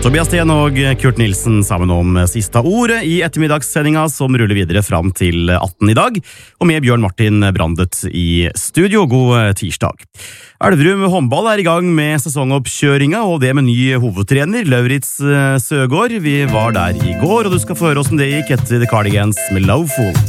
Tobias Sten og Kurt Nilsen sammen om sista ordet i ettermiddagssendinga som ruller videre fram til 18 i dag, og med Bjørn Martin Brandet i studio. God tirsdag. Elverum håndball i gang med sesongoppkjøringa, og det med ny hovedtrener, Lauritz Søgaard. Vi var der i går, og du skal få høre oss om det gikk etter The Cardigans med Loveful.